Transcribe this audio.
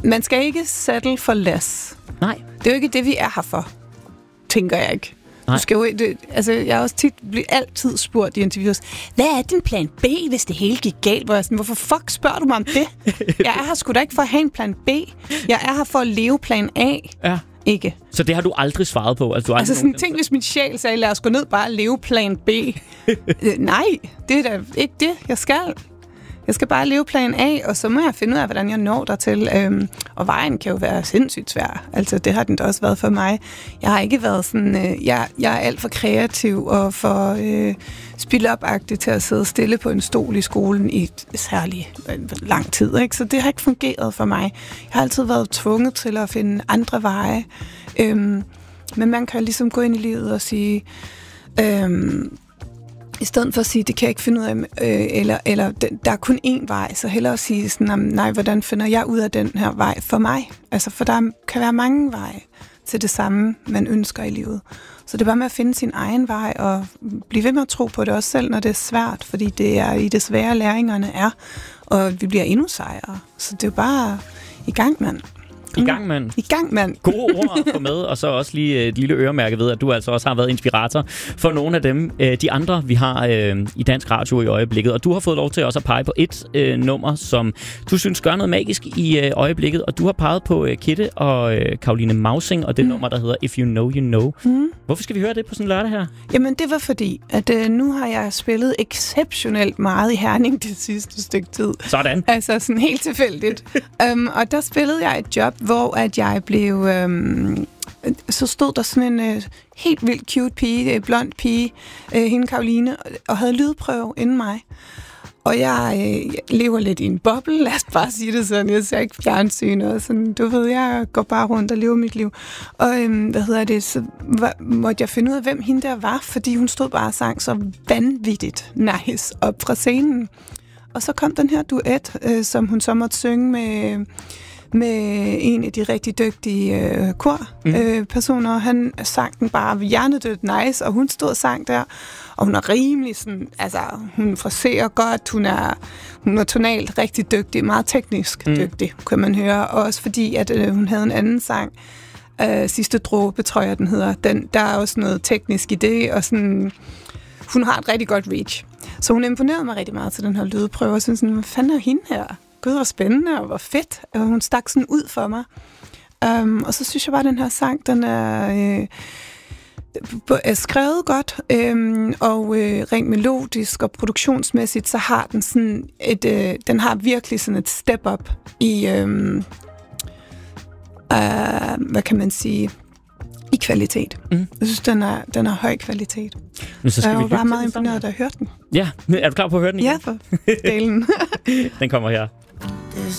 Man skal ikke settle for less. Nej. Det er jo ikke det, vi er her for, tænker jeg ikke. Nej. Du skal jo, jeg har også altid spurgt i interviews, hvad er din plan B, hvis det hele gik galt? Hvor jeg sådan, hvorfor fuck spørger du mig om det? Jeg er her sgu da ikke for at have en plan B. Jeg er her for at leve plan A. Ja. Ikke. Så det har du aldrig svaret på? Altså sådan ting, hvis min sjæl sagde, lad os gå ned bare og leve plan B. Nej, det er da ikke det, jeg skal. Jeg skal bare leve plan A, og så må jeg finde ud af, hvordan jeg når dertil. Og vejen kan jo være sindssygt svær. Altså, det har den da også været for mig. Jeg har ikke været sådan... Jeg er alt for kreativ og for spil-op-agtig til at sidde stille på en stol i skolen i særlig lang tid. Ikke? Så det har ikke fungeret for mig. Jeg har altid været tvunget til at finde andre veje. Men man kan ligesom gå ind i livet og sige... I stedet for at sige, det kan jeg ikke finde ud af, eller der er kun én vej, så hellere at sige sådan, nej, hvordan finder jeg ud af den her vej for mig? Altså, for der kan være mange veje til det samme, man ønsker i livet. Så det er bare med at finde sin egen vej, og blive ved med at tro på det også selv, når det er svært, fordi det er i det svære, læringerne er, og vi bliver endnu sejere. Så det er jo bare i gang, mand. I gang, mand. I gang, mand. Gode ord at få med, og så også lige et lille øremærke ved, at du altså også har været inspirator for nogle af dem, de andre, vi har i Dansk Radio i øjeblikket. Og du har fået lov til også at pege på et nummer, som du synes gør noget magisk i øjeblikket, og du har peget på Kitte og Caroline Mausing, og det nummer, der hedder If You Know, You Know. Hvorfor skal vi høre det på sådan en lørdag her? Jamen, det var fordi, at nu har jeg spillet exceptionelt meget i Herning det sidste stykke tid. Sådan. Altså sådan helt tilfældigt. Og der spillede jeg et job, hvor at jeg blev... så stod der sådan en helt vildt cute pige, blond pige, hende Caroline, og havde lydprøve inden mig. Og jeg lever lidt i en boble, lad os bare sige det sådan. Jeg ser ikke fjernsyn og sådan, du ved, jeg går bare rundt og lever mit liv. Og så måtte jeg finde ud af, hvem hende der var, fordi hun stod bare og sang så vanvittigt nice op fra scenen. Og så kom den her duet, som hun så måtte synge med en af de rigtig dygtige korpersoner. Han sang den bare hjernedødt nice, og hun stod og sang der. Og hun er rimelig sådan, altså hun fraserer godt, hun er tonalt rigtig dygtig, meget teknisk dygtig, kan man høre. Og også fordi, at hun havde en anden sang, Sidste Dråbe, tror jeg, den hedder. Der er også noget teknisk i det, og sådan, hun har et rigtig godt reach. Så hun imponerede mig rigtig meget til den her lydprøve, og synes sådan, hvad fanden er hende her? Gud, hvor spændende, og hvor fedt. Og hun stak sådan ud for mig. Og så synes jeg bare, at den her sang, den er skrevet godt, og rent melodisk og produktionsmæssigt, så har den sådan den har virkelig sådan et step up i, hvad kan man sige, i kvalitet. Jeg synes, den er høj kvalitet. Så jeg var bare meget imponeret, da jeg hørte den. Ja, er du klar på at høre den igen? Ja, for delen. Den kommer her.